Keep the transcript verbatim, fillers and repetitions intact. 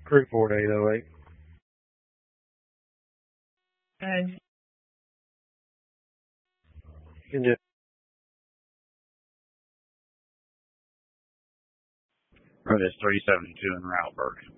three four eight oh eight. Okay. You can just Or this three seventy-two in Routberg.